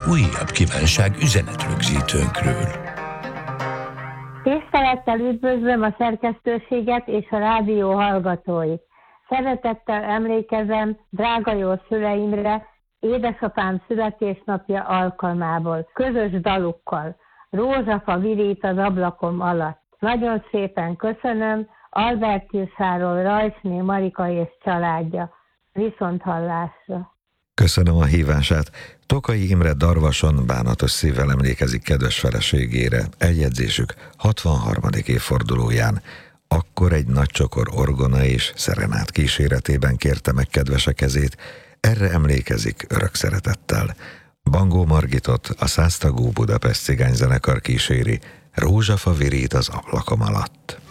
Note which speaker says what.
Speaker 1: újabb kívánság üzenetrögzítőnkről.
Speaker 2: Tisztelettel üdvözlöm a szerkesztőséget és a rádió hallgatóit. Szeretettel emlékezem drága jó szüleimre, édesapám születésnapja alkalmából, közös dalukkal. Rózsafa virít az ablakom alatt. Nagyon szépen köszönöm, Albertírsáról Rajcsné Marika és családja. Viszonthallásra!
Speaker 3: Köszönöm a hívását. Tokai Imre Darvason bánatos szívvel emlékezik kedves feleségére, eljegyzésük 63. évfordulóján. Akkor egy nagy csokor orgona és szerenát kíséretében kérte meg kedvese kezét, erre emlékezik örök szeretettel. Bangó Margitot a 100 tagú Budapest cigányzenekar kíséri, Rózsafa virít az ablakom alatt.